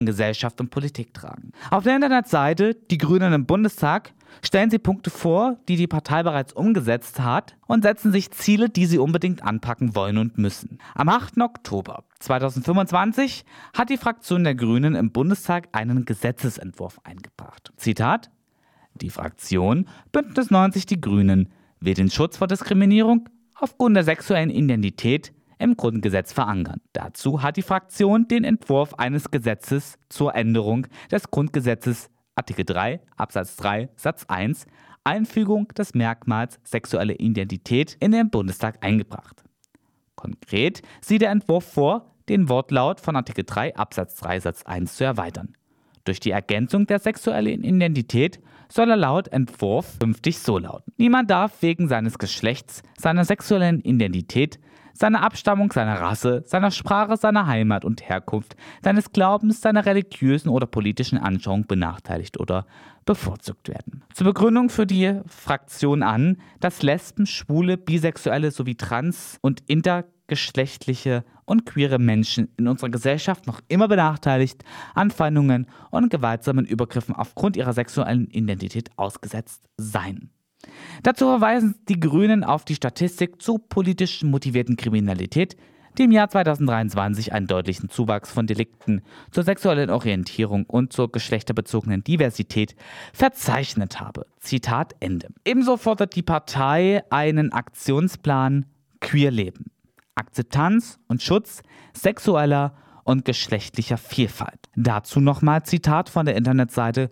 in Gesellschaft und Politik tragen. Auf der Internetseite Die Grünen im Bundestag stellen sie Punkte vor, die die Partei bereits umgesetzt hat und setzen sich Ziele, die sie unbedingt anpacken wollen und müssen. Am 8. Oktober 2025 hat die Fraktion der Grünen im Bundestag einen Gesetzesentwurf eingebracht. Zitat: Die Fraktion Bündnis 90 Die Grünen will den Schutz vor Diskriminierung aufgrund der sexuellen Identität im Grundgesetz verankern. Dazu hat die Fraktion den Entwurf eines Gesetzes zur Änderung des Grundgesetzes Artikel 3 Absatz 3 Satz 1 Einfügung des Merkmals sexuelle Identität in den Bundestag eingebracht. Konkret sieht der Entwurf vor, den Wortlaut von Artikel 3 Absatz 3 Satz 1 zu erweitern. Durch die Ergänzung der sexuellen Identität soll er laut Entwurf künftig so lauten: Niemand darf wegen seines Geschlechts, seiner sexuellen Identität, seiner Abstammung, seiner Rasse, seiner Sprache, seiner Heimat und Herkunft, seines Glaubens, seiner religiösen oder politischen Anschauung benachteiligt oder bevorzugt werden. Zur Begründung führt die Fraktion an, dass Lesben, Schwule, Bisexuelle sowie trans- und intergeschlechtliche und queere Menschen in unserer Gesellschaft noch immer benachteiligt, Anfeindungen und gewaltsamen Übergriffen aufgrund ihrer sexuellen Identität ausgesetzt seien. Dazu verweisen die Grünen auf die Statistik zur politisch motivierten Kriminalität, die im Jahr 2023 einen deutlichen Zuwachs von Delikten zur sexuellen Orientierung und zur geschlechterbezogenen Diversität verzeichnet habe. Zitat Ende. Ebenso fordert die Partei einen Aktionsplan Queer Leben, Akzeptanz und Schutz sexueller und geschlechtlicher Vielfalt. Dazu nochmal Zitat von der Internetseite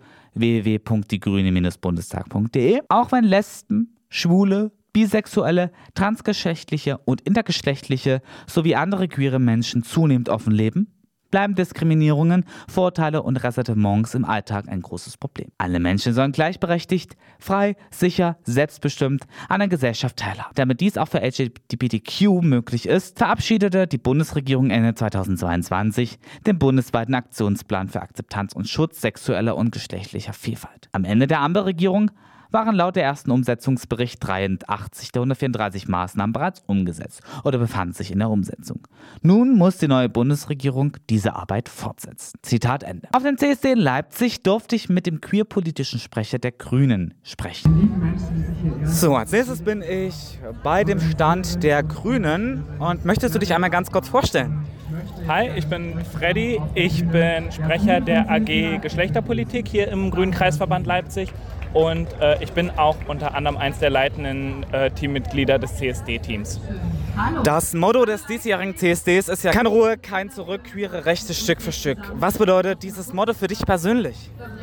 www.diegrüne-bundestag.de. Auch wenn Lesben, Schwule, Bisexuelle, transgeschlechtliche und intergeschlechtliche sowie andere queere Menschen zunehmend offen leben, bleiben Diskriminierungen, Vorurteile und Ressentiments im Alltag ein großes Problem. Alle Menschen sollen gleichberechtigt, frei, sicher, selbstbestimmt an der Gesellschaft teilhaben. Damit dies auch für LGBTQ möglich ist, verabschiedete die Bundesregierung Ende 2022 den bundesweiten Aktionsplan für Akzeptanz und Schutz sexueller und geschlechtlicher Vielfalt. Am Ende der Ampelregierung waren laut der ersten Umsetzungsbericht 83 der 134 Maßnahmen bereits umgesetzt oder befanden sich in der Umsetzung. Nun muss die neue Bundesregierung diese Arbeit fortsetzen. Zitat Ende. Auf dem CSD in Leipzig durfte ich mit dem queerpolitischen Sprecher der Grünen sprechen. So, als nächstes bin ich bei dem Stand der Grünen und möchtest du dich einmal ganz kurz vorstellen? Hi, ich bin Freddy, ich bin Sprecher der AG Geschlechterpolitik hier im Grünen Kreisverband Leipzig. Und ich bin auch unter anderem eins der leitenden Teammitglieder des CSD-Teams. Das Motto des diesjährigen CSDs ist ja: keine Ruhe, kein Zurück, queere Rechte Stück für Stück. Was bedeutet dieses Motto für dich persönlich?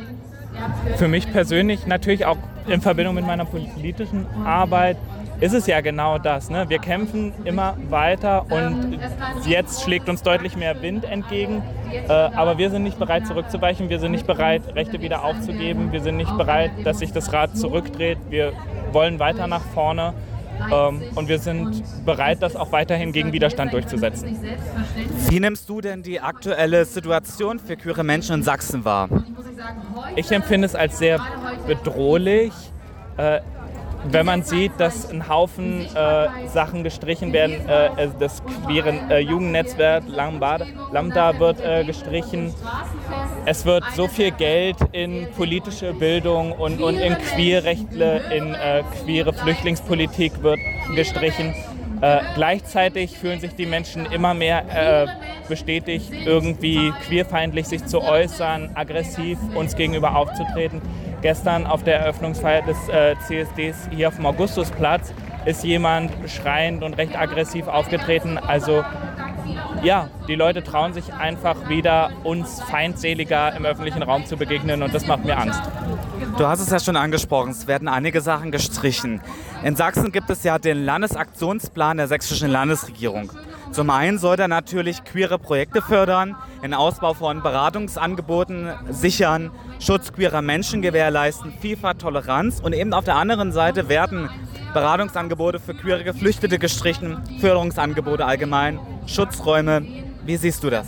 Für mich persönlich, natürlich auch in Verbindung mit meiner politischen Arbeit, ist es ja genau das. Ne? Wir kämpfen immer weiter und jetzt schlägt uns deutlich mehr Wind entgegen. Aber wir sind nicht bereit zurückzuweichen, wir sind nicht bereit, Rechte wieder aufzugeben, wir sind nicht bereit, dass sich das Rad zurückdreht. Wir wollen weiter nach vorne und wir sind bereit, das auch weiterhin gegen Widerstand durchzusetzen. Wie nimmst du denn die aktuelle Situation für queere Menschen in Sachsen wahr? Ich empfinde es als sehr bedrohlich. Wenn man sieht, dass ein Haufen Sachen gestrichen werden, das queere Jugendnetzwerk Lambda wird gestrichen. Es wird so viel Geld in politische Bildung und in Queerrechte, in queere Flüchtlingspolitik wird gestrichen. Gleichzeitig fühlen sich die Menschen immer mehr bestätigt, irgendwie queerfeindlich sich zu äußern, aggressiv uns gegenüber aufzutreten. Gestern auf der Eröffnungsfeier des CSDs hier auf dem Augustusplatz ist jemand schreiend und recht aggressiv aufgetreten. Also ja, die Leute trauen sich einfach wieder, uns feindseliger im öffentlichen Raum zu begegnen und das macht mir Angst. Du hast es ja schon angesprochen, es werden einige Sachen gestrichen. In Sachsen gibt es ja den Landesaktionsplan der sächsischen Landesregierung. Zum einen soll er natürlich queere Projekte fördern, den Ausbau von Beratungsangeboten sichern, Schutz queerer Menschen gewährleisten, Vielfalt, Toleranz, und eben auf der anderen Seite werden Beratungsangebote für queere Geflüchtete gestrichen, Förderungsangebote allgemein, Schutzräume. Wie siehst du das?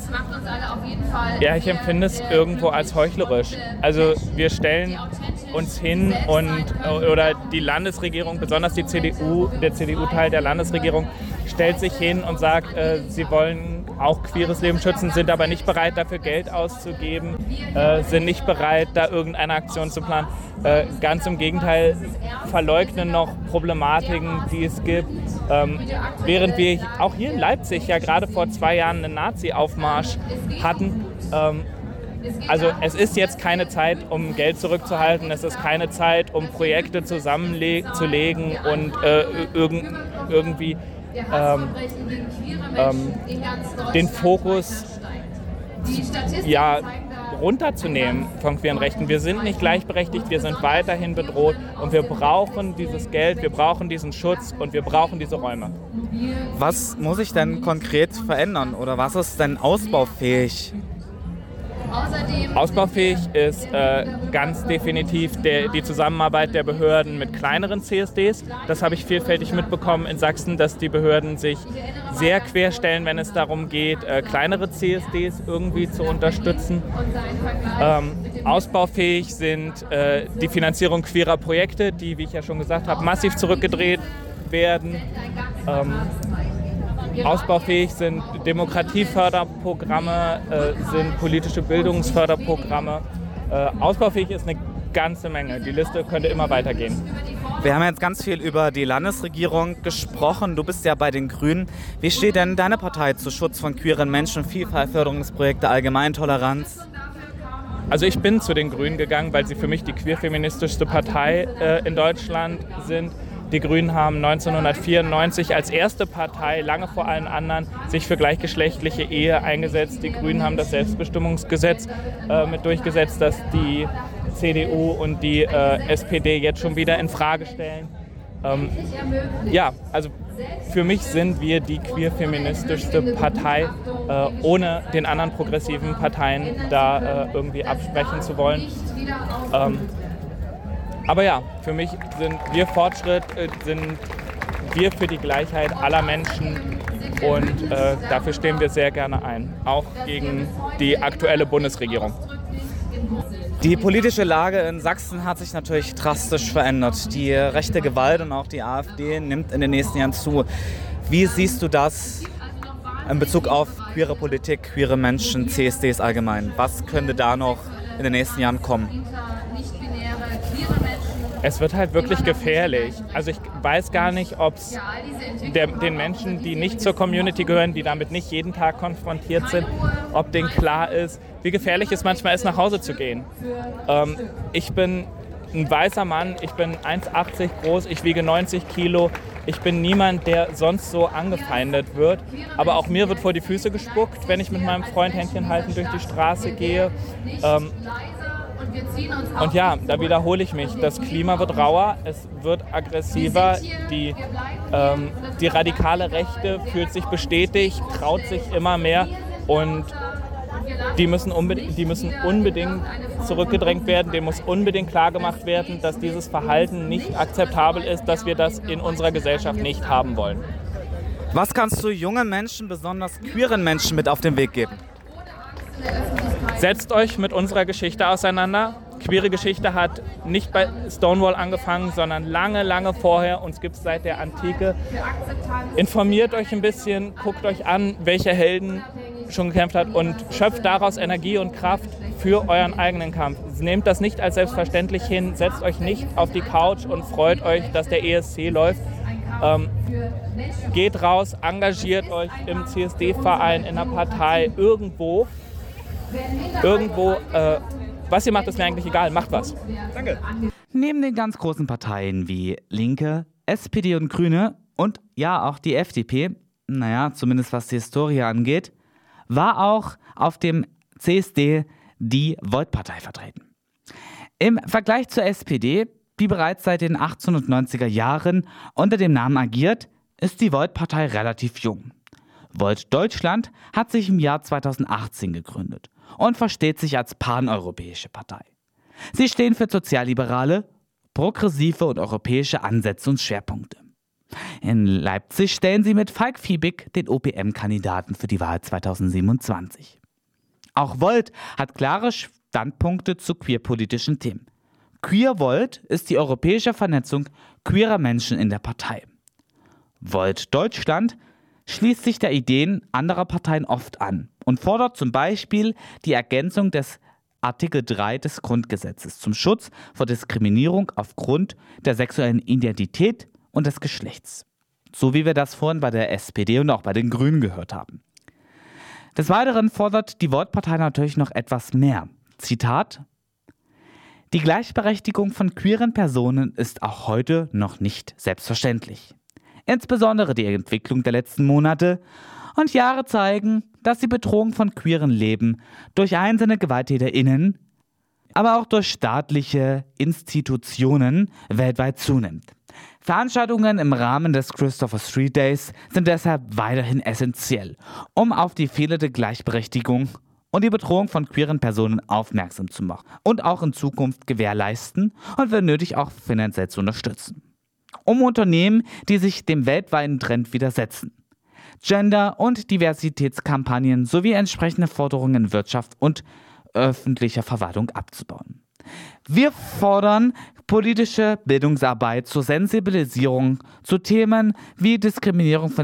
Ja, ich empfinde es irgendwo als heuchlerisch. Also wir stellen uns hin oder die Landesregierung, besonders die CDU, der CDU-Teil der Landesregierung, stellt sich hin und sagt, sie wollen auch queeres Leben schützen, sind aber nicht bereit, dafür Geld auszugeben, sind nicht bereit, da irgendeine Aktion zu planen. Ganz im Gegenteil, verleugnen noch Problematiken, die es gibt. Während wir auch hier in Leipzig ja gerade vor 2 Jahren einen Nazi-Aufmarsch hatten. Also es ist jetzt keine Zeit, um Geld zurückzuhalten, es ist keine Zeit, um Projekte zusammenzulegen und irgendwie den Fokus runterzunehmen von queeren Rechten. Wir sind nicht gleichberechtigt, wir sind weiterhin bedroht und wir brauchen dieses Geld, wir brauchen diesen Schutz und wir brauchen diese Räume. Was muss sich denn konkret verändern oder was ist denn ausbaufähig? Ausbaufähig ist ganz definitiv die Zusammenarbeit der Behörden mit kleineren CSDs. Das habe ich vielfältig mitbekommen in Sachsen, dass die Behörden sich sehr querstellen, wenn es darum geht, kleinere CSDs irgendwie zu unterstützen. Ausbaufähig sind die Finanzierung queerer Projekte, die, wie ich ja schon gesagt habe, massiv zurückgedreht werden. Ausbaufähig sind Demokratieförderprogramme, sind politische Bildungsförderprogramme. Ausbaufähig ist eine ganze Menge. Die Liste könnte immer weitergehen. Wir haben jetzt ganz viel über die Landesregierung gesprochen. Du bist ja bei den Grünen. Wie steht denn deine Partei zu Schutz von queeren Menschen, Vielfalt, Förderungsprojekte, Allgemeintoleranz? Also ich bin zu den Grünen gegangen, weil sie für mich die queer-feministischste Partei in Deutschland sind. Die Grünen haben 1994 als erste Partei, lange vor allen anderen, sich für gleichgeschlechtliche Ehe eingesetzt. Die Grünen haben das Selbstbestimmungsgesetz mit durchgesetzt, das die CDU und die SPD jetzt schon wieder in Frage stellen. Also für mich sind wir die queer-feministischste Partei, ohne den anderen progressiven Parteien da irgendwie absprechen zu wollen. Aber ja, für mich sind wir Fortschritt, sind wir für die Gleichheit aller Menschen und dafür stehen wir sehr gerne ein, auch gegen die aktuelle Bundesregierung. Die politische Lage in Sachsen hat sich natürlich drastisch verändert. Die rechte Gewalt und auch die AfD nimmt in den nächsten Jahren zu. Wie siehst du das in Bezug auf queere Politik, queere Menschen, CSDs allgemein? Was könnte da noch in den nächsten Jahren kommen? Es wird halt wirklich gefährlich. Also ich weiß gar nicht, ob es den Menschen, die nicht zur Community gehören, die damit nicht jeden Tag konfrontiert sind, ob denen klar ist, wie gefährlich es manchmal ist, nach Hause zu gehen. Ich bin ein weißer Mann, ich bin 1,80 groß, ich wiege 90 Kilo. Ich bin niemand, der sonst so angefeindet wird. Aber auch mir wird vor die Füße gespuckt, wenn ich mit meinem Freund Händchen halten durch die Straße gehe. Und ja, da wiederhole ich mich. Das Klima wird rauer, es wird aggressiver, die radikale Rechte fühlt sich bestätigt, traut sich immer mehr und die müssen unbedingt zurückgedrängt werden. Dem muss unbedingt klargemacht werden, dass dieses Verhalten nicht akzeptabel ist, dass wir das in unserer Gesellschaft nicht haben wollen. Was kannst du jungen Menschen, besonders queeren Menschen, mit auf den Weg geben? Setzt euch mit unserer Geschichte auseinander. Queere Geschichte hat nicht bei Stonewall angefangen, sondern lange, lange vorher. Uns gibt es seit der Antike. Informiert euch ein bisschen, guckt euch an, welche Helden schon gekämpft hat und schöpft daraus Energie und Kraft für euren eigenen Kampf. Nehmt das nicht als selbstverständlich hin, setzt euch nicht auf die Couch und freut euch, dass der ESC läuft. Geht raus, engagiert euch im CSD-Verein, in der Partei, irgendwo, was ihr macht, ist mir eigentlich egal, macht was. Danke. Neben den ganz großen Parteien wie Linke, SPD und Grüne und ja auch die FDP, naja, zumindest was die Historie angeht, war auch auf dem CSD die Volt-Partei vertreten. Im Vergleich zur SPD, die bereits seit den 1890er Jahren unter dem Namen agiert, ist die Volt-Partei relativ jung. Volt Deutschland hat sich im Jahr 2018 gegründet und versteht sich als paneuropäische Partei. Sie stehen für sozialliberale, progressive und europäische Ansätze und Schwerpunkte. In Leipzig stellen sie mit Falk Fiebig den OPM-Kandidaten für die Wahl 2027. Auch Volt hat klare Standpunkte zu queerpolitischen Themen. Queer Volt ist die europäische Vernetzung queerer Menschen in der Partei. Volt Deutschland schließt sich der Ideen anderer Parteien oft an und fordert zum Beispiel die Ergänzung des Artikel 3 des Grundgesetzes zum Schutz vor Diskriminierung aufgrund der sexuellen Identität und des Geschlechts. So wie wir das vorhin bei der SPD und auch bei den Grünen gehört haben. Des Weiteren fordert die Volt-Partei natürlich noch etwas mehr. Zitat: Die Gleichberechtigung von queeren Personen ist auch heute noch nicht selbstverständlich. Insbesondere die Entwicklung der letzten Monate und Jahre zeigen, dass die Bedrohung von queeren Leben durch einzelne GewalttäterInnen, aber auch durch staatliche Institutionen weltweit zunimmt. Veranstaltungen im Rahmen des Christopher Street Days sind deshalb weiterhin essentiell, um auf die fehlende Gleichberechtigung und die Bedrohung von queeren Personen aufmerksam zu machen und auch in Zukunft gewährleisten und wenn nötig auch finanziell zu unterstützen. Um Unternehmen, die sich dem weltweiten Trend widersetzen, Gender- und Diversitätskampagnen sowie entsprechende Forderungen in Wirtschaft und öffentlicher Verwaltung abzubauen. Wir fordern politische Bildungsarbeit zur Sensibilisierung zu Themen wie Diskriminierung von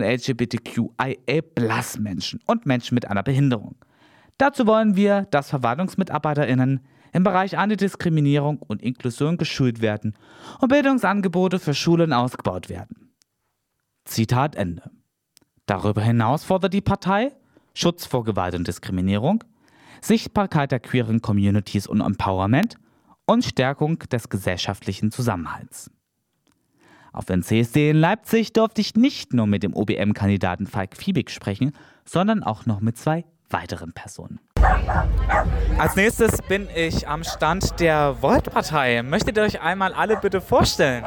LGBTQIA+ Menschen und Menschen mit einer Behinderung. Dazu wollen wir, dass VerwaltungsmitarbeiterInnen im Bereich Antidiskriminierung und Inklusion geschult werden und Bildungsangebote für Schulen ausgebaut werden. Zitat Ende. Darüber hinaus fordert die Partei Schutz vor Gewalt und Diskriminierung, Sichtbarkeit der queeren Communities und Empowerment und Stärkung des gesellschaftlichen Zusammenhalts. Auf dem CSD in Leipzig durfte ich nicht nur mit dem OBM-Kandidaten Falk Fiebig sprechen, sondern auch noch mit 2 weiteren Personen. Als nächstes bin ich am Stand der Volt-Partei. Möchtet ihr euch einmal alle bitte vorstellen?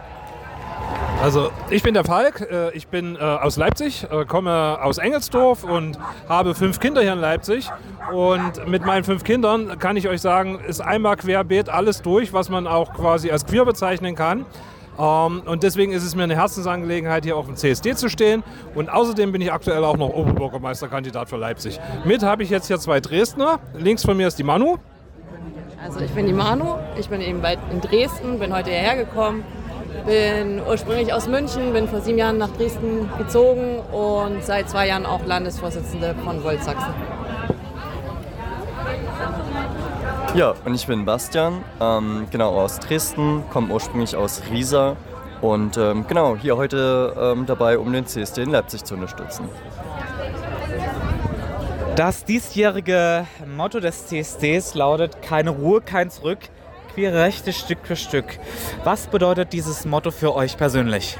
Also ich bin der Falk, ich bin aus Leipzig, komme aus Engelsdorf und habe 5 Kinder hier in Leipzig. Und mit meinen 5 Kindern kann ich euch sagen, ist einmal querbeet alles durch, was man auch quasi als queer bezeichnen kann. Und deswegen ist es mir eine Herzensangelegenheit, hier auf dem CSD zu stehen. Und außerdem bin ich aktuell auch noch Oberbürgermeisterkandidat für Leipzig. Mit habe ich jetzt hier 2 Dresdner. Links von mir ist die Manu. Also ich bin die Manu, ich bin eben in Dresden, bin heute hierher gekommen. Bin ursprünglich aus München, bin vor 7 Jahren nach Dresden gezogen und seit 2 Jahren auch Landesvorsitzende von Volt Sachsen. Ja, und ich bin Bastian, genau aus Dresden, komme ursprünglich aus Riesa und genau hier heute dabei, um den CSD in Leipzig zu unterstützen. Das diesjährige Motto des CSDs lautet: Keine Ruhe, kein Zurück, queere Rechte Stück für Stück. Was bedeutet dieses Motto für euch persönlich?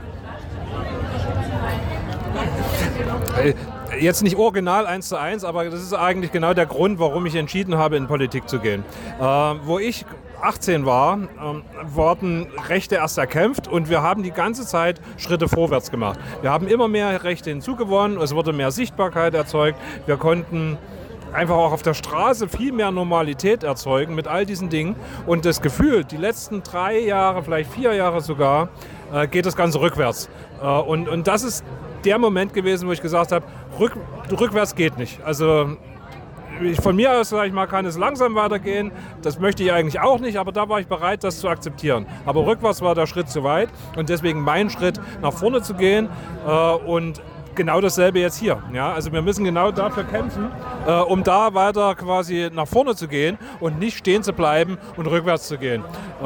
Jetzt nicht original 1:1, aber das ist eigentlich genau der Grund, warum ich entschieden habe, in Politik zu gehen. Wo ich 18 war, wurden Rechte erst erkämpft und wir haben die ganze Zeit Schritte vorwärts gemacht. Wir haben immer mehr Rechte hinzugewonnen, es wurde mehr Sichtbarkeit erzeugt, wir konnten einfach auch auf der Straße viel mehr Normalität erzeugen mit all diesen Dingen. Und das Gefühl, die letzten 3 Jahre, vielleicht 4 Jahre sogar, geht das Ganze rückwärts. Und das ist der Moment gewesen, wo ich gesagt habe, rückwärts geht nicht. Also von mir aus, sage ich mal, kann es langsam weitergehen. Das möchte ich eigentlich auch nicht, aber da war ich bereit, das zu akzeptieren. Aber rückwärts war der Schritt zu weit und deswegen mein Schritt, nach vorne zu gehen und genau dasselbe jetzt hier. Ja, also wir müssen genau dafür kämpfen, um da weiter quasi nach vorne zu gehen und nicht stehen zu bleiben und rückwärts zu gehen.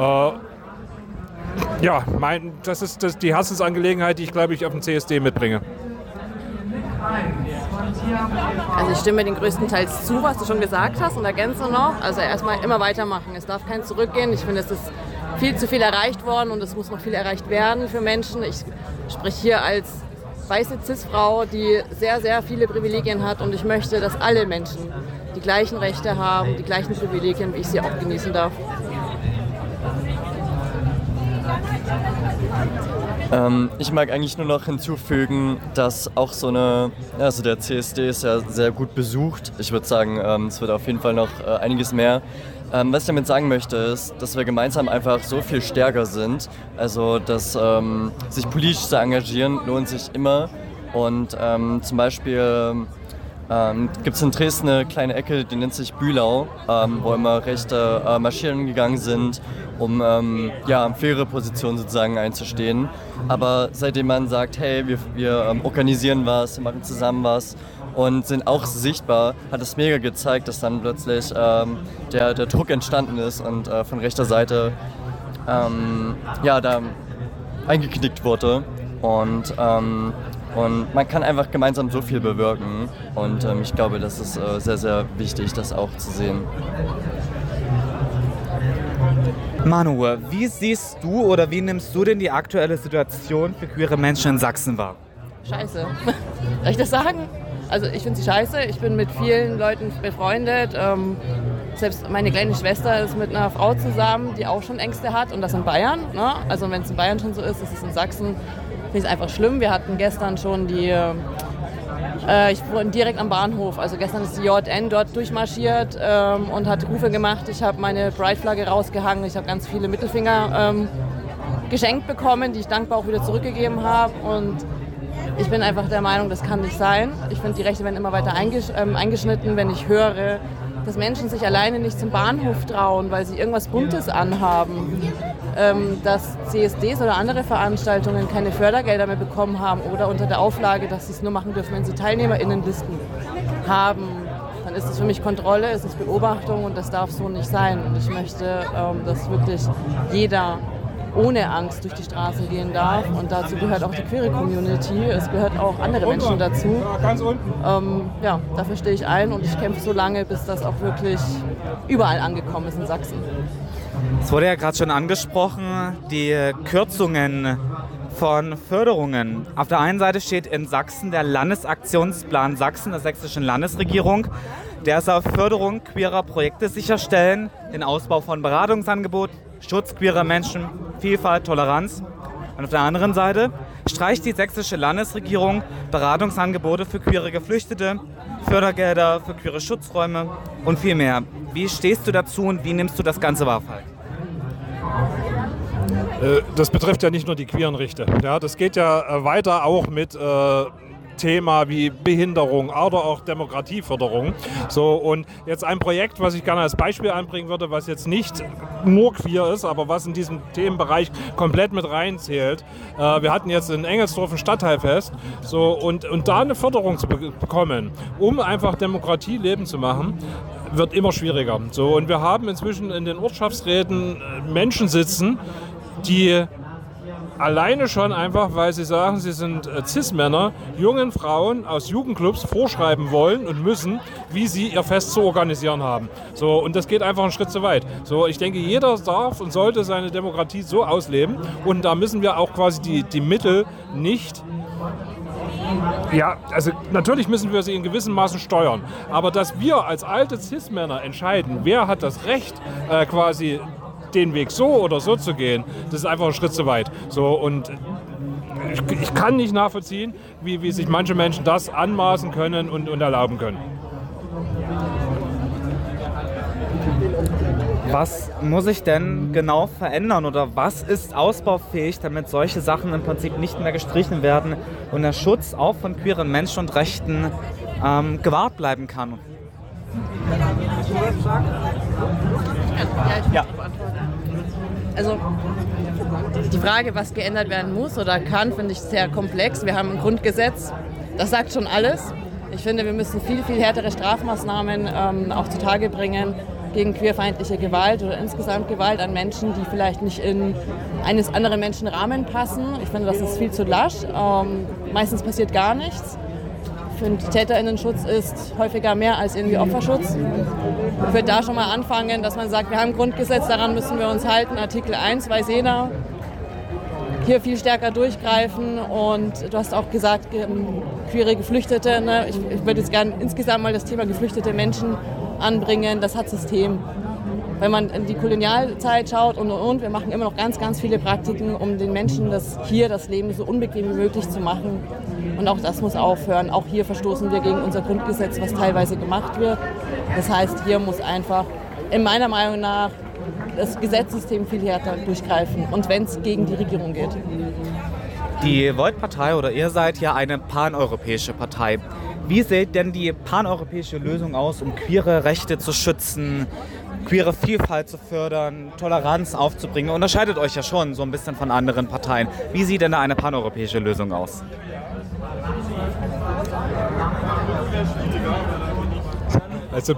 Ja, das ist die Herzensangelegenheit, die ich, glaube ich, auf dem CSD mitbringe. Also ich stimme den größtenteils zu, was du schon gesagt hast und ergänze noch. Also erstmal immer weitermachen. Es darf kein Zurückgehen. Ich finde, es ist viel zu viel erreicht worden und es muss noch viel erreicht werden für Menschen. Ich spreche hier als weiße Cis-Frau, die sehr, sehr viele Privilegien hat und ich möchte, dass alle Menschen die gleichen Rechte haben, die gleichen Privilegien, wie ich sie auch genießen darf. Ich mag eigentlich nur noch hinzufügen, dass auch also der CSD ist ja sehr gut besucht. Ich würde sagen, es wird auf jeden Fall noch einiges mehr. Was ich damit sagen möchte, ist, dass wir gemeinsam einfach so viel stärker sind. Also, dass sich politisch zu engagieren lohnt sich immer. Und zum Beispiel gibt es in Dresden eine kleine Ecke, die nennt sich Bühlau, wo immer Rechte marschieren gegangen sind, um für ihre Position sozusagen einzustehen. Aber seitdem man sagt, hey, wir organisieren was, wir machen zusammen was und sind auch sichtbar, hat es mega gezeigt, dass dann plötzlich der Druck entstanden ist und von rechter Seite da eingeknickt wurde. Und man kann einfach gemeinsam so viel bewirken und ich glaube, das ist sehr, sehr wichtig, das auch zu sehen. Manu, wie siehst du oder wie nimmst du denn die aktuelle Situation für queere Menschen in Sachsen wahr? Scheiße. Soll ich das sagen? Also ich finde sie scheiße. Ich bin mit vielen Leuten befreundet. Selbst meine kleine Schwester ist mit einer Frau zusammen, die auch schon Ängste hat und das in Bayern. Ne? Also wenn es in Bayern schon so ist, ist es in Sachsen. Finde ich einfach schlimm. Wir hatten gestern schon ich war direkt am Bahnhof, also gestern ist die JN dort durchmarschiert und hat Rufe gemacht. Ich habe meine Pride-Flagge rausgehangen, ich habe ganz viele Mittelfinger geschenkt bekommen, die ich dankbar auch wieder zurückgegeben habe. Und ich bin einfach der Meinung, das kann nicht sein. Ich finde, die Rechte werden immer weiter eingeschnitten, wenn ich höre, dass Menschen sich alleine nicht zum Bahnhof trauen, weil sie irgendwas Buntes anhaben. Dass CSDs oder andere Veranstaltungen keine Fördergelder mehr bekommen haben oder unter der Auflage, dass sie es nur machen dürfen, wenn sie TeilnehmerInnenlisten haben, dann ist es für mich Kontrolle, es ist Beobachtung und das darf so nicht sein. Und ich möchte, dass wirklich jeder ohne Angst durch die Straßen gehen darf und dazu gehört auch die queere Community, es gehört auch andere Menschen dazu. Dafür stehe ich ein und ich kämpfe so lange, bis das auch wirklich überall angekommen ist in Sachsen. Es wurde ja gerade schon angesprochen, die Kürzungen von Förderungen. Auf der einen Seite steht in Sachsen der Landesaktionsplan Sachsen der sächsischen Landesregierung. Der soll Förderung queerer Projekte sicherstellen, den Ausbau von Beratungsangeboten, Schutz queerer Menschen, Vielfalt, Toleranz. Und auf der anderen Seite streicht die sächsische Landesregierung Beratungsangebote für queere Geflüchtete, Fördergelder für queere Schutzräume und viel mehr. Wie stehst du dazu und wie nimmst du das Ganze wahr, Falk? Das betrifft ja nicht nur die queeren Rechte. Ja, das geht ja weiter auch mit Thema wie Behinderung oder auch Demokratieförderung. So, und jetzt ein Projekt, was ich gerne als Beispiel anbringen würde, was jetzt nicht nur queer ist, aber was in diesem Themenbereich komplett mit reinzählt. Wir hatten jetzt in Engelsdorf ein Stadtteilfest und da eine Förderung zu bekommen, um einfach Demokratie leben zu machen, wird immer schwieriger. So, und wir haben inzwischen in den Ortschaftsräten Menschen sitzen, die alleine schon einfach, weil sie sagen, sie sind Cis-Männer, jungen Frauen aus Jugendclubs vorschreiben wollen und müssen, wie sie ihr Fest zu organisieren haben. So, und das geht einfach einen Schritt zu weit. So, ich denke, jeder darf und sollte seine Demokratie so ausleben und da müssen wir auch quasi die Mittel nicht... Ja, also natürlich müssen wir sie in gewissem Maßen steuern, aber dass wir als alte Cis-Männer entscheiden, wer hat das Recht, quasi den Weg so oder so zu gehen, das ist einfach ein Schritt zu weit. So, und ich kann nicht nachvollziehen, wie sich manche Menschen das anmaßen können und erlauben können. Was muss sich denn genau verändern oder was ist ausbaufähig, damit solche Sachen im Prinzip nicht mehr gestrichen werden und der Schutz auch von queeren Menschen und Rechten gewahrt bleiben kann? Ja. Also die Frage, was geändert werden muss oder kann, finde ich sehr komplex. Wir haben ein Grundgesetz, das sagt schon alles. Ich finde, wir müssen viel, viel härtere Strafmaßnahmen auch zutage bringen gegen queerfeindliche Gewalt oder insgesamt Gewalt an Menschen, die vielleicht nicht in eines anderen Menschen Rahmen passen. Ich finde, das ist viel zu lasch. Meistens passiert gar nichts. Ich finde, TäterInnenschutz ist häufiger mehr als irgendwie Opferschutz. Ich würde da schon mal anfangen, dass man sagt, wir haben ein Grundgesetz, daran müssen wir uns halten. Artikel 1 weiß jeder. Hier viel stärker durchgreifen und du hast auch gesagt, queere Geflüchtete. Ne? Ich würde jetzt gerne insgesamt mal das Thema geflüchtete Menschen anbringen. Das hat System. Wenn man in die Kolonialzeit schaut und, wir machen immer noch ganz, ganz viele Praktiken, um den Menschen das Leben so unbequem wie möglich zu machen. Und auch das muss aufhören. Auch hier verstoßen wir gegen unser Grundgesetz, was teilweise gemacht wird. Das heißt, hier muss einfach, in meiner Meinung nach, das Gesetzessystem viel härter durchgreifen. Und wenn es gegen die Regierung geht. Die Volt-Partei oder ihr seid ja eine paneuropäische Partei. Wie sieht denn die paneuropäische Lösung aus, um queere Rechte zu schützen, queere Vielfalt zu fördern, Toleranz aufzubringen? Unterscheidet euch ja schon so ein bisschen von anderen Parteien. Wie sieht denn da eine paneuropäische Lösung aus? Also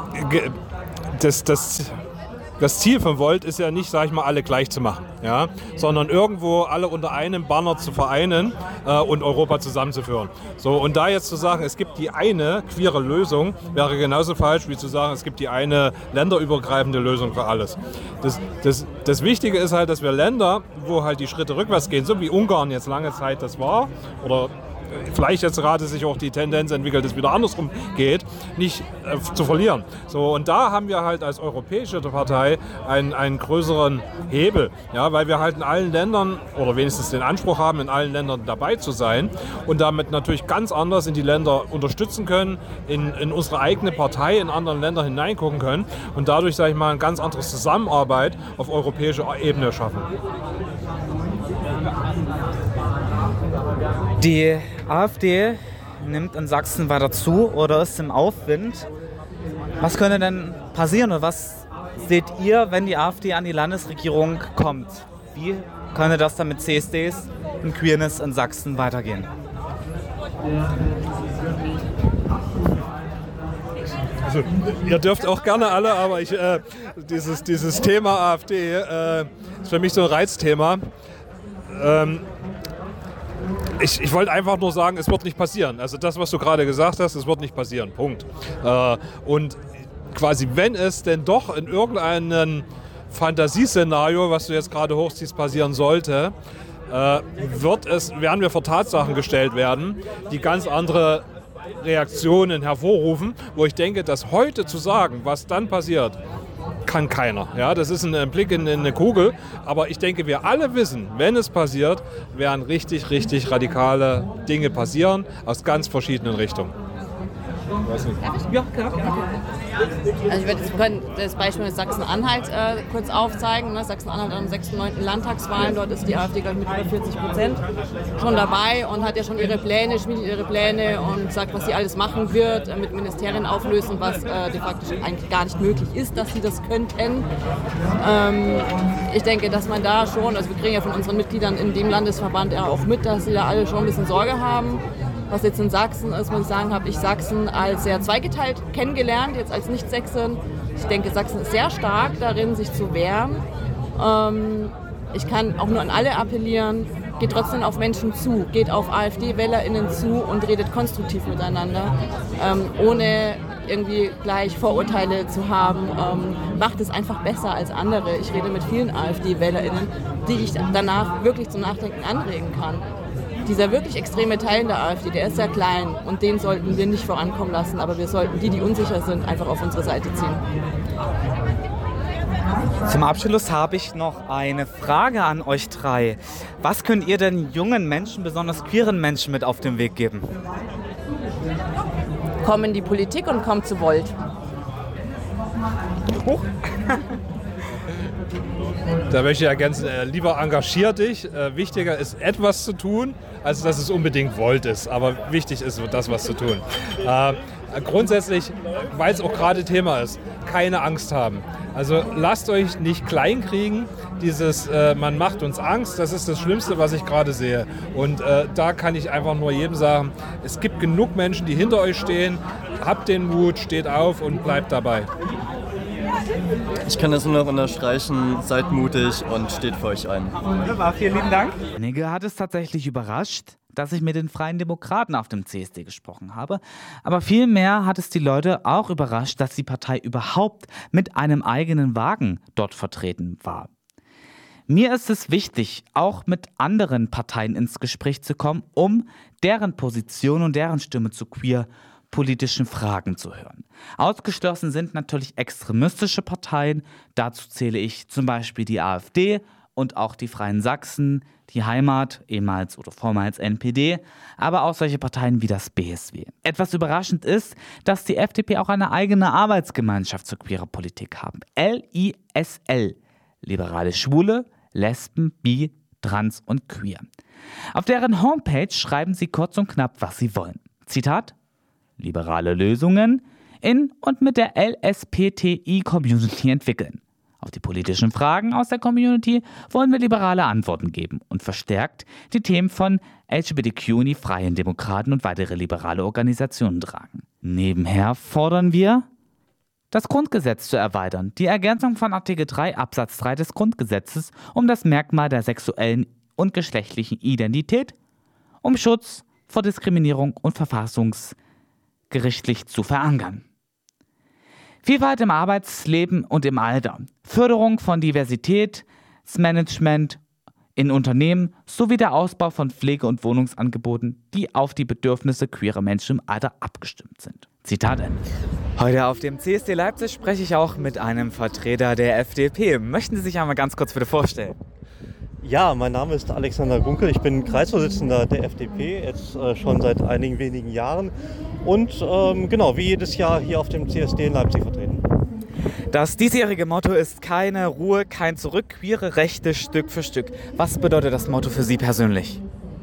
das Ziel von Volt ist ja nicht, sag ich mal, alle gleich zu machen, ja, sondern irgendwo alle unter einem Banner zu vereinen und Europa zusammenzuführen. So, und da jetzt zu sagen, es gibt die eine queere Lösung, wäre genauso falsch wie zu sagen, es gibt die eine länderübergreifende Lösung für alles. Das Wichtige ist halt, dass wir Länder, wo halt die Schritte rückwärts gehen, so wie Ungarn jetzt lange Zeit das war, oder vielleicht jetzt gerade sich auch die Tendenz entwickelt, dass es wieder andersrum geht, nicht zu verlieren. So, und da haben wir halt als europäische Partei einen größeren Hebel, ja, weil wir halt in allen Ländern oder wenigstens den Anspruch haben, in allen Ländern dabei zu sein und damit natürlich ganz anders in die Länder unterstützen können, in unsere eigene Partei in anderen Länder hineingucken können und dadurch, sage ich mal, eine ganz andere Zusammenarbeit auf europäischer Ebene schaffen. Die AfD nimmt in Sachsen weiter zu oder ist im Aufwind. Was könnte denn passieren oder was seht ihr, wenn die AfD an die Landesregierung kommt? Wie könnte das dann mit CSDs und Queerness in Sachsen weitergehen? Also, ihr dürft auch gerne alle, aber dieses Thema AfD ist für mich so ein Reizthema. Ich wollte einfach nur sagen, es wird nicht passieren. Also das, was du gerade gesagt hast, es wird nicht passieren. Punkt. Und quasi, wenn es denn doch in irgendeinem Fantasieszenario, was du jetzt gerade hochziehst, passieren sollte, werden wir vor Tatsachen gestellt werden, die ganz andere Reaktionen hervorrufen, wo ich denke, dass heute zu sagen, was dann passiert, kann keiner. Ja, das ist ein Blick in eine Kugel, aber ich denke, wir alle wissen, wenn es passiert, werden richtig, richtig radikale Dinge passieren, aus ganz verschiedenen Richtungen. Ja, klar. Also wir können das Beispiel mit Sachsen-Anhalt kurz aufzeigen. Ne? Sachsen-Anhalt am 6. und 9. Landtagswahlen, dort ist die AfD, glaube ich, mit über 40% schon dabei und hat ja schon schmiedet ihre Pläne und sagt, was sie alles machen wird, mit Ministerien auflösen, was de facto eigentlich gar nicht möglich ist, dass sie das könnten. Ich denke, dass man da schon, also wir kriegen ja von unseren Mitgliedern in dem Landesverband ja auch mit, dass sie da alle schon ein bisschen Sorge haben. Was jetzt in Sachsen ist, muss ich sagen, habe ich Sachsen als sehr zweigeteilt kennengelernt, jetzt als Nicht-Sächsin. Ich denke, Sachsen ist sehr stark darin, sich zu wehren. Ich kann auch nur an alle appellieren, geht trotzdem auf Menschen zu, geht auf AfD-WählerInnen zu und redet konstruktiv miteinander, ohne irgendwie gleich Vorurteile zu haben. Macht es einfach besser als andere. Ich rede mit vielen AfD-WählerInnen, die ich danach wirklich zum Nachdenken anregen kann. Dieser wirklich extreme Teil der AfD, der ist sehr klein und den sollten wir nicht vorankommen lassen, aber wir sollten die unsicher sind, einfach auf unsere Seite ziehen. Zum Abschluss habe ich noch eine Frage an euch drei. Was könnt ihr denn jungen Menschen, besonders queeren Menschen, mit auf den Weg geben? Komm in die Politik und komm zu Volt. Da möchte ich ergänzen, lieber engagier dich. Wichtiger ist, etwas zu tun, als dass es unbedingt Volt ist. Aber wichtig ist das, was zu tun. Grundsätzlich, weil es auch gerade Thema ist, keine Angst haben. Also lasst euch nicht kleinkriegen. Man macht uns Angst, das ist das Schlimmste, was ich gerade sehe. Und da kann ich einfach nur jedem sagen, es gibt genug Menschen, die hinter euch stehen. Habt den Mut, steht auf und bleibt dabei. Ich kann das nur noch unterstreichen, seid mutig und steht für euch ein. Wunderbar, vielen lieben Dank. Einige hat es tatsächlich überrascht, dass ich mit den Freien Demokraten auf dem CSD gesprochen habe. Aber vielmehr hat es die Leute auch überrascht, dass die Partei überhaupt mit einem eigenen Wagen dort vertreten war. Mir ist es wichtig, auch mit anderen Parteien ins Gespräch zu kommen, um deren Position und deren Stimme zu queer-politischen Fragen zu hören. Ausgeschlossen sind natürlich extremistische Parteien. Dazu zähle ich zum Beispiel die AfD und auch die Freien Sachsen, die Heimat, ehemals oder vormals NPD, aber auch solche Parteien wie das BSW. Etwas überraschend ist, dass die FDP auch eine eigene Arbeitsgemeinschaft zur queerer Politik haben. LISL, Liberale Schwule, Lesben, Bi, Trans und Queer. Auf deren Homepage schreiben sie kurz und knapp, was sie wollen. Zitat: liberale Lösungen in und mit der LSBTI-Community entwickeln. Auf die politischen Fragen aus der Community wollen wir liberale Antworten geben und verstärkt die Themen von LGBTQ in die Freien Demokraten und weitere liberale Organisationen tragen. Nebenher fordern wir, das Grundgesetz zu erweitern, die Ergänzung von Artikel 3 Absatz 3 des Grundgesetzes um das Merkmal der sexuellen und geschlechtlichen Identität, um Schutz vor Diskriminierung und verfassungsgerichtlich zu verankern. Vielfalt im Arbeitsleben und im Alter, Förderung von Diversitätsmanagement in Unternehmen sowie der Ausbau von Pflege- und Wohnungsangeboten, die auf die Bedürfnisse queerer Menschen im Alter abgestimmt sind. Zitat Ende. Heute auf dem CSD Leipzig spreche ich auch mit einem Vertreter der FDP. Möchten Sie sich einmal ganz kurz bitte vorstellen? Ja, mein Name ist Alexander Gunkel, ich bin Kreisvorsitzender der FDP, jetzt schon seit einigen wenigen Jahren und genau, wie jedes Jahr hier auf dem CSD in Leipzig vertreten. Das diesjährige Motto ist keine Ruhe, kein Zurück, queere Rechte Stück für Stück. Was bedeutet das Motto für Sie persönlich?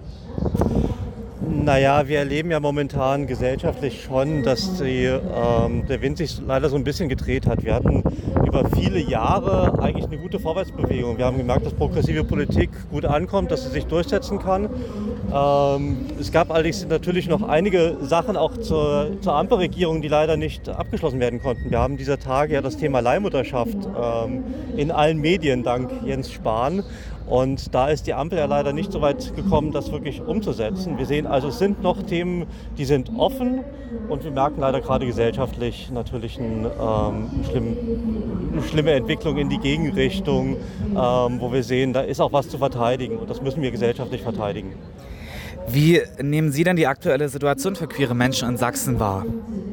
Naja, wir erleben ja momentan gesellschaftlich schon, dass der Wind sich leider so ein bisschen gedreht hat. Wir hatten über viele Jahre eigentlich eine gute Vorwärtsbewegung. Wir haben gemerkt, dass progressive Politik gut ankommt, dass sie sich durchsetzen kann. Es gab allerdings natürlich noch einige Sachen auch zur Ampelregierung, die leider nicht abgeschlossen werden konnten. Wir haben dieser Tage ja das Thema Leihmutterschaft in allen Medien dank Jens Spahn. Und da ist die Ampel ja leider nicht so weit gekommen, das wirklich umzusetzen. Wir sehen also, es sind noch Themen, die sind offen und wir merken leider gerade gesellschaftlich natürlich eine schlimme Entwicklung in die Gegenrichtung, wo wir sehen, da ist auch was zu verteidigen und das müssen wir gesellschaftlich verteidigen. Wie nehmen Sie denn die aktuelle Situation für queere Menschen in Sachsen wahr?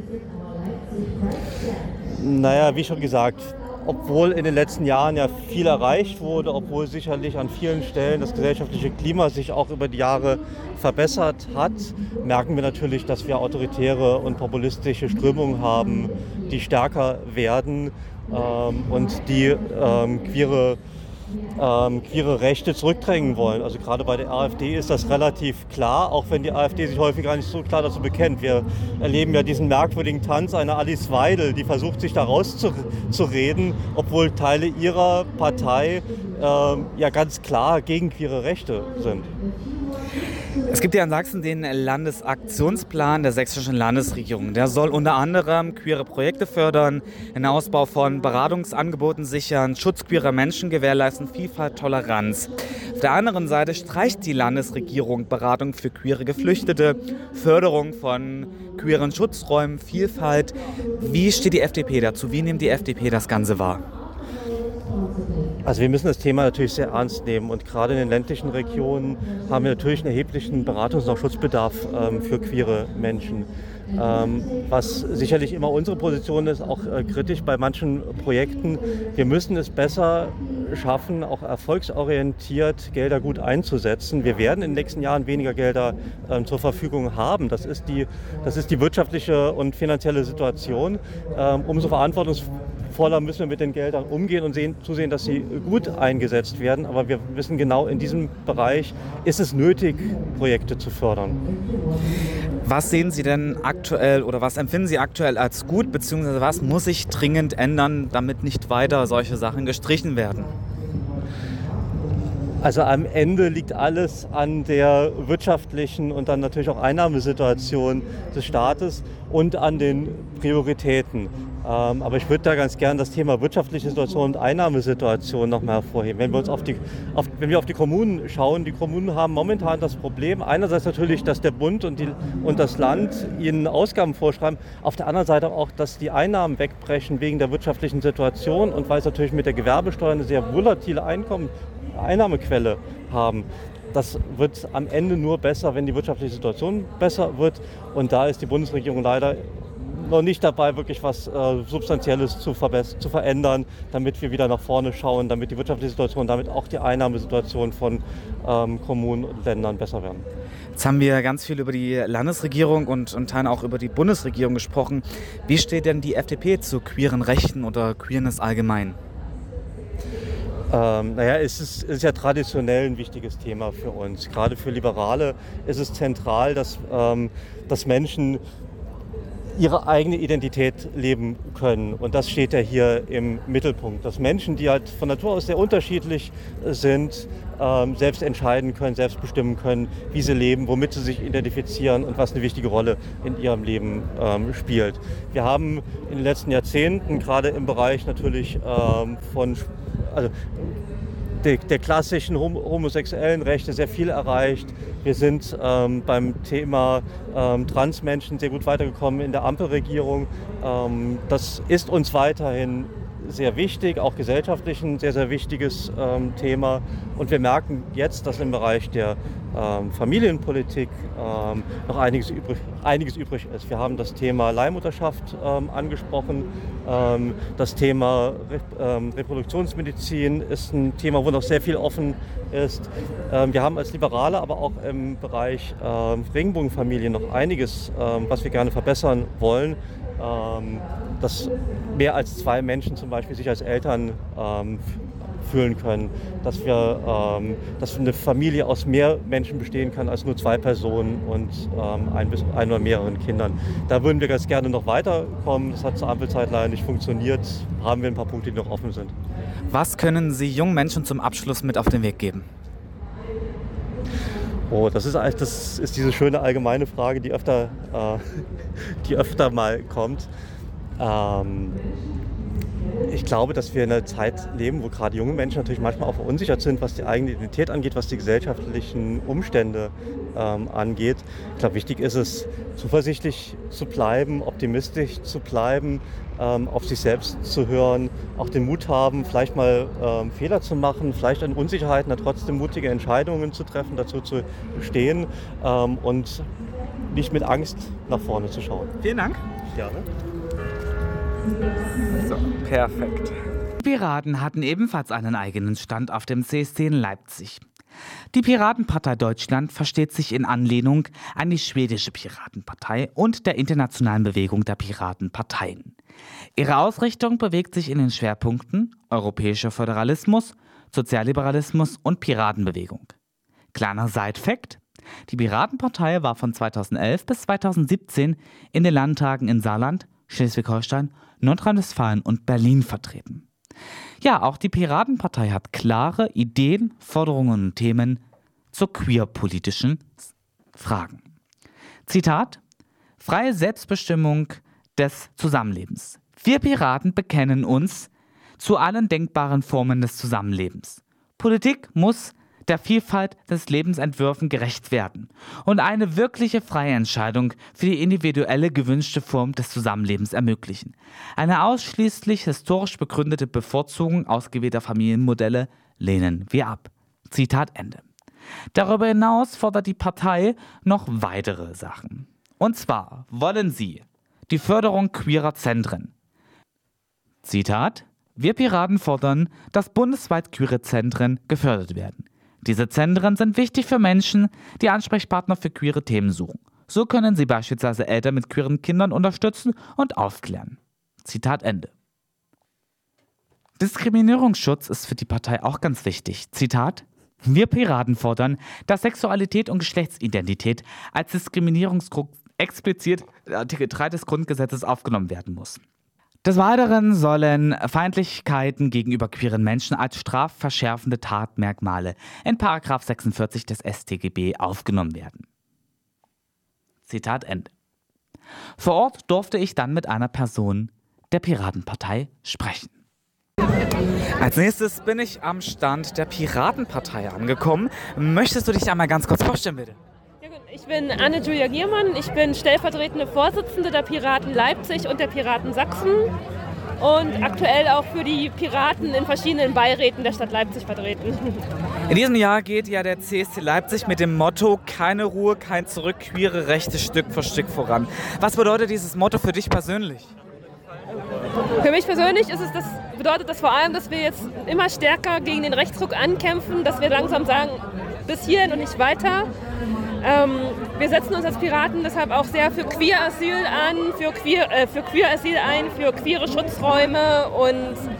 Naja, wie schon gesagt, obwohl in den letzten Jahren ja viel erreicht wurde, obwohl sicherlich an vielen Stellen das gesellschaftliche Klima sich auch über die Jahre verbessert hat, merken wir natürlich, dass wir autoritäre und populistische Strömungen haben, die stärker werden und die queere Rechte zurückdrängen wollen. Also gerade bei der AfD ist das relativ klar, auch wenn die AfD sich häufig gar nicht so klar dazu bekennt. Wir erleben ja diesen merkwürdigen Tanz einer Alice Weidel, die versucht, sich da rauszureden, obwohl Teile ihrer Partei ja ganz klar gegen queere Rechte sind. Es gibt ja in Sachsen den Landesaktionsplan der sächsischen Landesregierung. Der soll unter anderem queere Projekte fördern, den Ausbau von Beratungsangeboten sichern, Schutz queerer Menschen gewährleisten, Vielfalt, Toleranz. Auf der anderen Seite streicht die Landesregierung Beratung für queere Geflüchtete, Förderung von queeren Schutzräumen, Vielfalt. Wie steht die FDP dazu? Wie nimmt die FDP das Ganze wahr? Also wir müssen das Thema natürlich sehr ernst nehmen und gerade in den ländlichen Regionen haben wir natürlich einen erheblichen Beratungs- und auch Schutzbedarf für queere Menschen. Was sicherlich immer unsere Position ist, auch kritisch bei manchen Projekten. Wir müssen es besser schaffen, auch erfolgsorientiert Gelder gut einzusetzen. Wir werden in den nächsten Jahren weniger Gelder zur Verfügung haben. Das ist die wirtschaftliche und finanzielle Situation. Umso verantwortungsvoller müssen wir mit den Geldern umgehen und zusehen, dass sie gut eingesetzt werden. Aber wir wissen genau, in diesem Bereich ist es nötig, Projekte zu fördern. Was sehen Sie denn aktuell oder was empfinden Sie aktuell als gut, beziehungsweise was muss sich dringend ändern, damit nicht weiter solche Sachen gestrichen werden? Also am Ende liegt alles an der wirtschaftlichen und dann natürlich auch Einnahmesituation des Staates und an den Prioritäten. Aber ich würde da ganz gern das Thema wirtschaftliche Situation und Einnahmesituation nochmal hervorheben. Wenn wir auf die Kommunen schauen, die Kommunen haben momentan das Problem, einerseits natürlich, dass der Bund und das Land ihnen Ausgaben vorschreiben, auf der anderen Seite auch, dass die Einnahmen wegbrechen wegen der wirtschaftlichen Situation und weil es natürlich mit der Gewerbesteuer eine sehr volatile Einnahmequelle haben. Das wird am Ende nur besser, wenn die wirtschaftliche Situation besser wird. Und da ist die Bundesregierung leider noch nicht dabei, wirklich was Substanzielles zu verändern, damit wir wieder nach vorne schauen, damit die wirtschaftliche Situation, damit auch die Einnahmesituation von Kommunen und Ländern besser werden. Jetzt haben wir ganz viel über die Landesregierung und Teilen auch über die Bundesregierung gesprochen. Wie steht denn die FDP zu queeren Rechten oder Queerness allgemein? Es ist ja traditionell ein wichtiges Thema für uns. Gerade für Liberale ist es zentral, dass Menschen ihre eigene Identität leben können. Und das steht ja hier im Mittelpunkt. Dass Menschen, die halt von Natur aus sehr unterschiedlich sind, selbst entscheiden können, selbst bestimmen können, wie sie leben, womit sie sich identifizieren und was eine wichtige Rolle in ihrem Leben spielt. Wir haben in den letzten Jahrzehnten, gerade im Bereich natürlich der klassischen homosexuellen Rechte sehr viel erreicht. Wir sind beim Thema Transmenschen sehr gut weitergekommen in der Ampelregierung. Das ist uns weiterhin sehr wichtig, auch gesellschaftlich ein sehr, sehr wichtiges Thema. Und wir merken jetzt, dass im Bereich der Familienpolitik noch einiges übrig ist. Wir haben das Thema Leihmutterschaft angesprochen. Das Thema Reproduktionsmedizin ist ein Thema, wo noch sehr viel offen ist. Wir haben als Liberale aber auch im Bereich Regenbogenfamilien noch einiges, was wir gerne verbessern wollen. Dass mehr als 2 Menschen zum Beispiel sich als Eltern fühlen können, dass eine Familie aus mehr Menschen bestehen kann als nur 2 Personen und ein oder mehreren Kindern. Da würden wir ganz gerne noch weiterkommen. Das hat zur Ampelzeit leider nicht funktioniert. Haben wir ein paar Punkte, die noch offen sind. Was können Sie jungen Menschen zum Abschluss mit auf den Weg geben? Das ist diese schöne allgemeine Frage, die öfter mal kommt. Ich glaube, dass wir in einer Zeit leben, wo gerade junge Menschen natürlich manchmal auch verunsichert sind, was die eigene Identität angeht, was die gesellschaftlichen Umstände angeht. Ich glaube, wichtig ist es, zuversichtlich zu bleiben, optimistisch zu bleiben, auf sich selbst zu hören, auch den Mut haben, vielleicht mal Fehler zu machen, vielleicht an Unsicherheiten, aber trotzdem mutige Entscheidungen zu treffen, dazu zu stehen und nicht mit Angst nach vorne zu schauen. Vielen Dank. Gerne. So, perfekt. Die Piraten hatten ebenfalls einen eigenen Stand auf dem CSD in Leipzig. Die Piratenpartei Deutschland versteht sich in Anlehnung an die schwedische Piratenpartei und der internationalen Bewegung der Piratenparteien. Ihre Ausrichtung bewegt sich in den Schwerpunkten europäischer Föderalismus, Sozialliberalismus und Piratenbewegung. Kleiner Side-Fact: Die Piratenpartei war von 2011 bis 2017 in den Landtagen in Saarland, Schleswig-Holstein, Nordrhein-Westfalen und Berlin vertreten. Ja, auch die Piratenpartei hat klare Ideen, Forderungen und Themen zu queerpolitischen Fragen. Zitat: Freie Selbstbestimmung des Zusammenlebens. Wir Piraten bekennen uns zu allen denkbaren Formen des Zusammenlebens. Politik muss der Vielfalt des Lebensentwürfen gerecht werden und eine wirkliche freie Entscheidung für die individuelle gewünschte Form des Zusammenlebens ermöglichen. Eine ausschließlich historisch begründete Bevorzugung ausgewählter Familienmodelle lehnen wir ab. Zitat Ende. Darüber hinaus fordert die Partei noch weitere Sachen. Und zwar wollen sie die Förderung queerer Zentren. Zitat: Wir Piraten fordern, dass bundesweit queere Zentren gefördert werden. Diese Zentren sind wichtig für Menschen, die Ansprechpartner für queere Themen suchen. So können sie beispielsweise Eltern mit queeren Kindern unterstützen und aufklären. Zitat Ende. Diskriminierungsschutz ist für die Partei auch ganz wichtig. Zitat: Wir Piraten fordern, dass Sexualität und Geschlechtsidentität als Diskriminierungsgrund explizit in Artikel 3 des Grundgesetzes aufgenommen werden muss. Des Weiteren sollen Feindlichkeiten gegenüber queeren Menschen als strafverschärfende Tatmerkmale in § 46 des StGB aufgenommen werden. Zitat Ende. Vor Ort durfte ich dann mit einer Person der Piratenpartei sprechen. Als nächstes bin ich am Stand der Piratenpartei angekommen. Möchtest du dich einmal ganz kurz vorstellen, bitte? Ich bin Anne-Julia Giermann, ich bin stellvertretende Vorsitzende der Piraten Leipzig und der Piraten Sachsen und aktuell auch für die Piraten in verschiedenen Beiräten der Stadt Leipzig vertreten. In diesem Jahr geht ja der CSD Leipzig mit dem Motto "Keine Ruhe, kein Zurück, queere Rechte Stück für Stück voran". Was bedeutet dieses Motto für dich persönlich? Für mich persönlich bedeutet das vor allem, dass wir jetzt immer stärker gegen den Rechtsruck ankämpfen, dass wir langsam sagen, bis hierhin und nicht weiter. Wir setzen uns als Piraten deshalb auch sehr für Queer-Asyl an, für Queer-Asyl ein, für queere Schutzräume und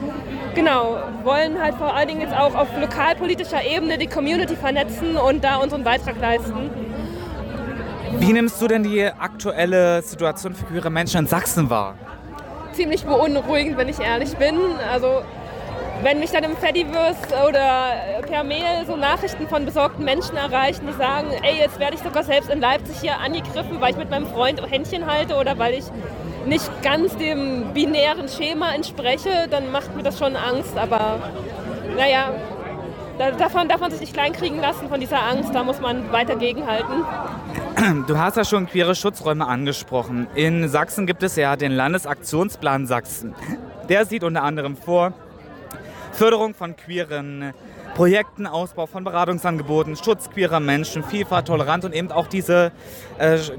Genau, wollen halt vor allen Dingen jetzt auch auf lokalpolitischer Ebene die Community vernetzen und da unseren Beitrag leisten. Wie nimmst du denn die aktuelle Situation für queere Menschen in Sachsen wahr? Ziemlich beunruhigend, wenn ich ehrlich bin. Also wenn mich dann im Fediverse oder per Mail so Nachrichten von besorgten Menschen erreichen, die sagen, ey, jetzt werde ich sogar selbst in Leipzig hier angegriffen, weil ich mit meinem Freund Händchen halte oder weil ich nicht ganz dem binären Schema entspreche, dann macht mir das schon Angst. Aber naja, davon darf man sich nicht kleinkriegen lassen, von dieser Angst, da muss man weiter gegenhalten. Du hast ja schon queere Schutzräume angesprochen. In Sachsen gibt es ja den Landesaktionsplan Sachsen. Der sieht unter anderem vor Förderung von queeren Projekten, Ausbau von Beratungsangeboten, Schutz queerer Menschen, Vielfalt, Toleranz und eben auch diese 1,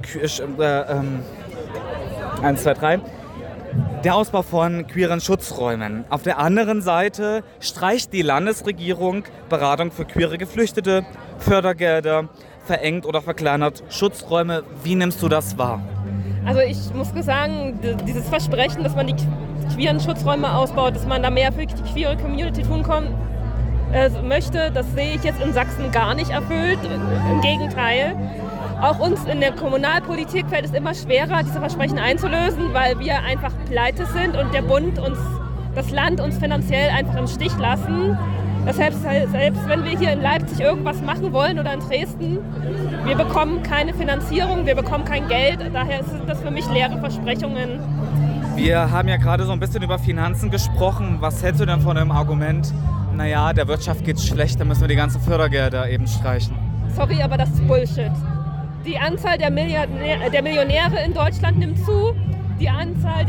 2, 3. Der Ausbau von queeren Schutzräumen. Auf der anderen Seite streicht die Landesregierung Beratung für queere Geflüchtete, Fördergelder, verengt oder verkleinert Schutzräume. Wie nimmst du das wahr? Also ich muss sagen, dieses Versprechen, dass man die queeren Schutzräume ausbaut, dass man da mehr für die queere Community tun möchte, das sehe ich jetzt in Sachsen gar nicht erfüllt. Im Gegenteil. Auch uns in der Kommunalpolitik fällt es immer schwerer, diese Versprechen einzulösen, weil wir einfach pleite sind und der Bund das Land uns finanziell einfach im Stich lassen. Deshalb, selbst wenn wir hier in Leipzig irgendwas machen wollen oder in Dresden, wir bekommen keine Finanzierung, wir bekommen kein Geld. Daher sind das für mich leere Versprechungen. Wir haben ja gerade so ein bisschen über Finanzen gesprochen. Was hältst du denn von dem Argument, naja, der Wirtschaft geht's schlecht, dann müssen wir die ganzen Fördergelder eben streichen? Sorry, aber das ist Bullshit. Die Anzahl der Millionäre in Deutschland nimmt zu, die Anzahl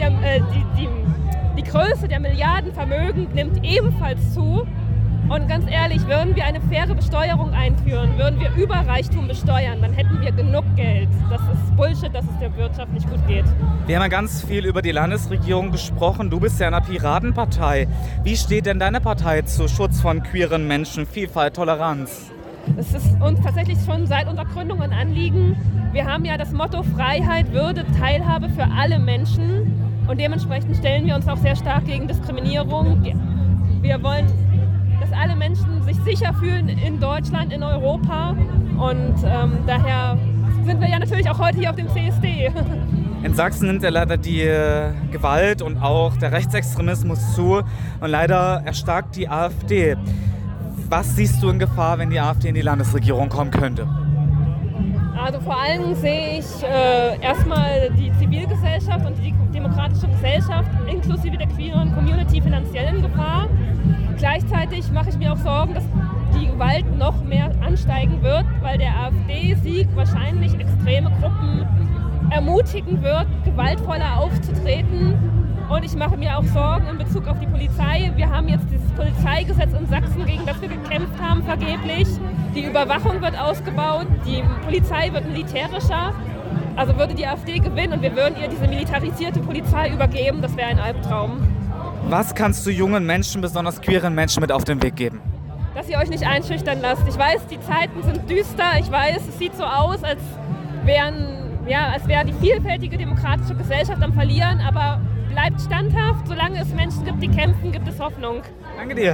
die Größe der Milliardenvermögen nimmt ebenfalls zu. Und ganz ehrlich, würden wir eine faire Besteuerung einführen, würden wir Überreichtum besteuern, dann hätten wir genug Geld. Das ist Bullshit, dass es der Wirtschaft nicht gut geht. Wir haben ja ganz viel über die Landesregierung gesprochen. Du bist ja in der Piratenpartei. Wie steht denn deine Partei zu Schutz von queeren Menschen, Vielfalt, Toleranz? Es ist uns tatsächlich schon seit unserer Gründung ein Anliegen. Wir haben ja das Motto Freiheit, Würde, Teilhabe für alle Menschen. Und dementsprechend stellen wir uns auch sehr stark gegen Diskriminierung. Wir wollen, dass alle Menschen sich sicher fühlen in Deutschland, in Europa. Und daher sind wir ja natürlich auch heute hier auf dem CSD. In Sachsen nimmt ja leider die Gewalt und auch der Rechtsextremismus zu. Und leider erstarkt die AfD. Was siehst du in Gefahr, wenn die AfD in die Landesregierung kommen könnte? Also vor allem sehe ich erstmal die Zivilgesellschaft und die demokratische Gesellschaft inklusive der queeren Community finanziell in Gefahr. Gleichzeitig mache ich mir auch Sorgen, dass die Gewalt noch mehr ansteigen wird, weil der AfD-Sieg wahrscheinlich extreme Gruppen ermutigen wird, gewaltvoller aufzutreten. Und ich mache mir auch Sorgen in Bezug auf die Polizei. Wir haben jetzt dieses Polizeigesetz in Sachsen, gegen das wir gekämpft haben, vergeblich. Die Überwachung wird ausgebaut, die Polizei wird militärischer. Also würde die AfD gewinnen und wir würden ihr diese militarisierte Polizei übergeben, das wäre ein Albtraum. Was kannst du jungen Menschen, besonders queeren Menschen, mit auf den Weg geben? Dass ihr euch nicht einschüchtern lasst. Ich weiß, die Zeiten sind düster. Ich weiß, es sieht so aus, als wäre die vielfältige demokratische Gesellschaft am Verlieren, aber bleibt standhaft, solange es Menschen gibt, die kämpfen, gibt es Hoffnung. Danke dir.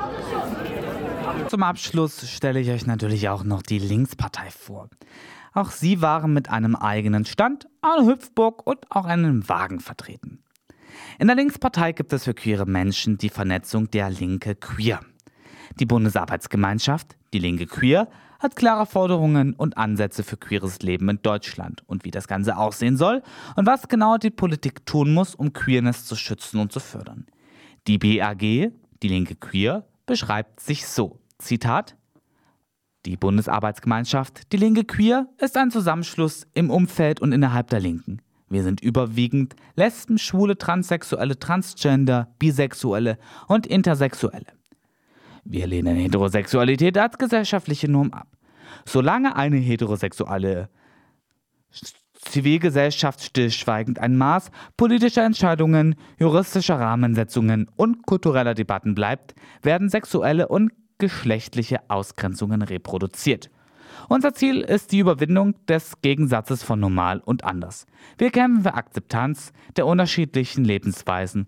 Zum Abschluss stelle ich euch natürlich auch noch die Linkspartei vor. Auch sie waren mit einem eigenen Stand, einer Hüpfburg und auch einem Wagen vertreten. In der Linkspartei gibt es für queere Menschen die Vernetzung der Linke Queer. Die Bundesarbeitsgemeinschaft, die Linke Queer, hat klare Forderungen und Ansätze für queeres Leben in Deutschland und wie das Ganze aussehen soll und was genau die Politik tun muss, um Queerness zu schützen und zu fördern. Die BAG, die Linke Queer, beschreibt sich so, Zitat: Die Bundesarbeitsgemeinschaft, die Linke Queer, ist ein Zusammenschluss im Umfeld und innerhalb der Linken. Wir sind überwiegend Lesben, Schwule, Transsexuelle, Transgender, Bisexuelle und Intersexuelle. Wir lehnen Heterosexualität als gesellschaftliche Norm ab. Solange eine heterosexuelle Zivilgesellschaft stillschweigend ein Maß politischer Entscheidungen, juristischer Rahmensetzungen und kultureller Debatten bleibt, werden sexuelle und geschlechtliche Ausgrenzungen reproduziert. Unser Ziel ist die Überwindung des Gegensatzes von normal und anders. Wir kämpfen für Akzeptanz der unterschiedlichen Lebensweisen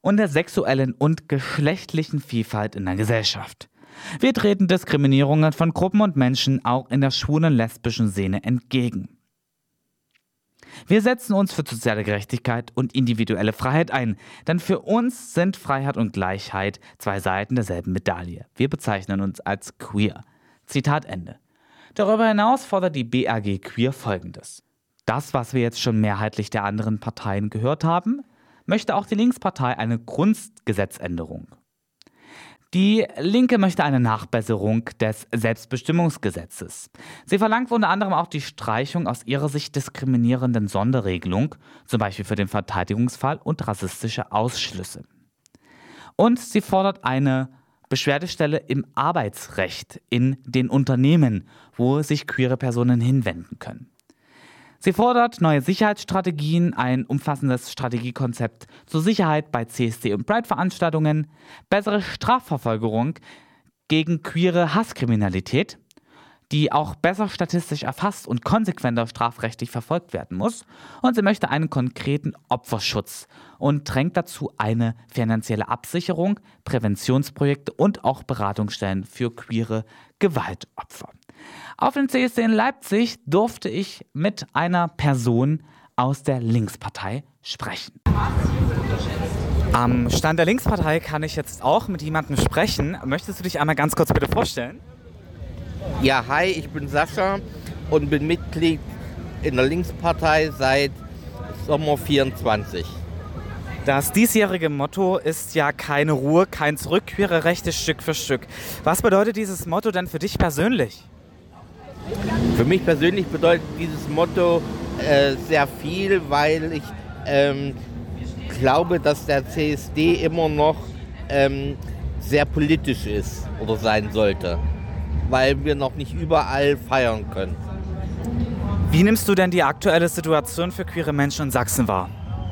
und der sexuellen und geschlechtlichen Vielfalt in der Gesellschaft. Wir treten Diskriminierungen von Gruppen und Menschen auch in der schwulen lesbischen Szene entgegen. Wir setzen uns für soziale Gerechtigkeit und individuelle Freiheit ein, denn für uns sind Freiheit und Gleichheit zwei Seiten derselben Medaille. Wir bezeichnen uns als queer. Zitat Ende. Darüber hinaus fordert die BAG Queer Folgendes. Das, was wir jetzt schon mehrheitlich der anderen Parteien gehört haben, möchte auch die Linkspartei eine Grundgesetzänderung. Die Linke möchte eine Nachbesserung des Selbstbestimmungsgesetzes. Sie verlangt unter anderem auch die Streichung aus ihrer Sicht diskriminierenden Sonderregelung, zum Beispiel für den Verteidigungsfall und rassistische Ausschlüsse. Und sie fordert eine Beschwerdestelle im Arbeitsrecht in den Unternehmen, wo sich queere Personen hinwenden können. Sie fordert neue Sicherheitsstrategien, ein umfassendes Strategiekonzept zur Sicherheit bei CSD- und Pride-Veranstaltungen, bessere Strafverfolgung gegen queere Hasskriminalität, die auch besser statistisch erfasst und konsequenter strafrechtlich verfolgt werden muss. Und sie möchte einen konkreten Opferschutz und drängt dazu eine finanzielle Absicherung, Präventionsprojekte und auch Beratungsstellen für queere Gewaltopfer. Auf dem CSD in Leipzig durfte ich mit einer Person aus der Linkspartei sprechen. Am Stand der Linkspartei kann ich jetzt auch mit jemandem sprechen. Möchtest du dich einmal ganz kurz bitte vorstellen? Ja, hi, ich bin Sascha und bin Mitglied in der Linkspartei seit Sommer 24. Das diesjährige Motto ist ja keine Ruhe, kein Zurück, queere Rechte Stück für Stück. Was bedeutet dieses Motto denn für dich persönlich? Für mich persönlich bedeutet dieses Motto sehr viel, weil ich glaube, dass der CSD immer noch sehr politisch ist oder sein sollte, weil wir noch nicht überall feiern können. Wie nimmst du denn die aktuelle Situation für queere Menschen in Sachsen wahr?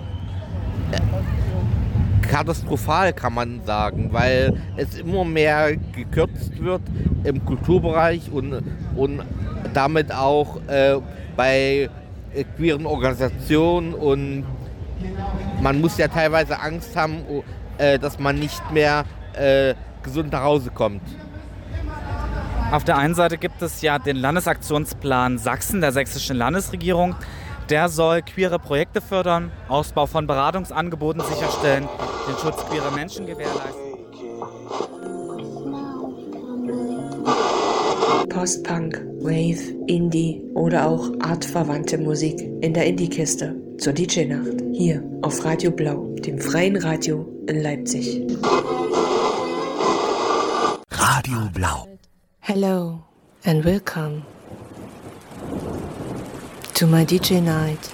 Katastrophal kann man sagen, weil es immer mehr gekürzt wird im Kulturbereich und damit auch bei queeren Organisationen, und man muss ja teilweise Angst haben, dass man nicht mehr gesund nach Hause kommt. Auf der einen Seite gibt es ja den Landesaktionsplan Sachsen der sächsischen Landesregierung. Der soll queere Projekte fördern, Ausbau von Beratungsangeboten sicherstellen, den Schutz queerer Menschen gewährleisten. Post-Punk, Wave, Indie oder auch artverwandte Musik in der Indie-Kiste zur DJ-Nacht hier auf Radio Blau, dem freien Radio in Leipzig. Radio Blau. Hello and welcome to my DJ night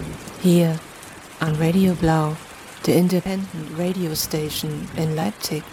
here on Radio Blau, the independent radio station in Leipzig.